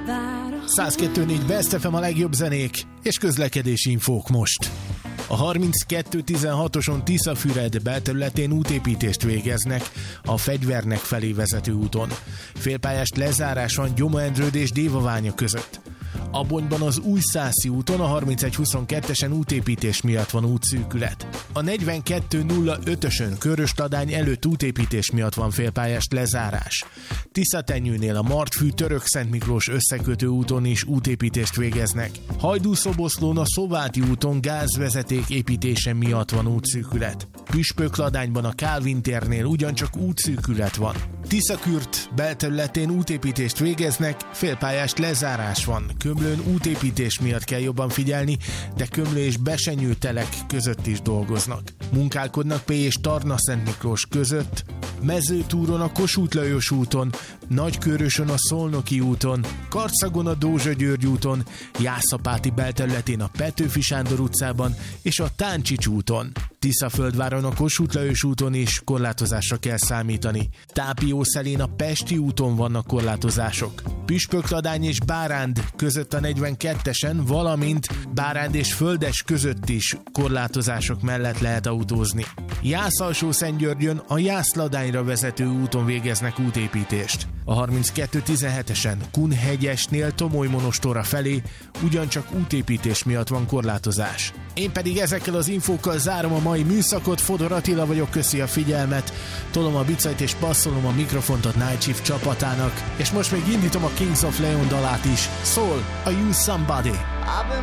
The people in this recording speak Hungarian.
102.4 Best FM, a legjobb zenék és közlekedési infók most. A 32-16-oson Tiszafüred belterületén útépítést végeznek a Fegyvernek felé vezető úton. Félpályás lezárás van Gyoma-Endrőd és Dévaványa között. Abonyban az Újszászi úton a 31-22-esen útépítés miatt van útszűkület. A 42-05-ösön Körös-Ladány előtt útépítés miatt van félpályás lezárás. Tiszatenyőnél a Martfű Török-Szent Miklós összekötő úton is útépítést végeznek. Hajdú-Szoboszlón a Szováti úton gázvezeték építése miatt van útszűkület. Püspökladányban a Kálvin térnél ugyancsak útszűkület van. Tiszakürt belterületén útépítést végeznek, félpályás lezárás van. Kömlőn útépítés miatt kell jobban figyelni, de Kömlő és Besenyő telek között is dolgoznak. Munkálkodnak Pély és Tarna-Szent Miklós között, Mezőtúron a Kossuth Lajos úton, Nagykőrösön a Szolnoki úton, Karcagon a Dózsa György úton, Jászapáti belterületén a Petőfi Sándor utcában és a Táncsics úton. Tiszaföldváron a Kossuth Lajos úton is korlátozásra kell számítani. Tápiószelén a Pesti úton vannak korlátozások. Püspökladány és Báránd között a 42-esen, valamint Báránd és Földes között is korlátozások mellett lehet autózni. Jász-Alsó-Szentgyörgyön a Jász-Ladányra vezető úton végeznek útépítést. A 32-17-esen Kunhegyesnél Tomoly-Monostorra felé ugyancsak útépítés miatt van korlátozás. Én pedig ezekkel az infókkal zárom a mai műszakot. Fodor Attila vagyok, köszi a figyelmet, tolom a bicajt és passzolom a mikrofont a Night Shift csapatának, és most még indítom a Kings of Leon dalát is. Szól a You Somebody. I've been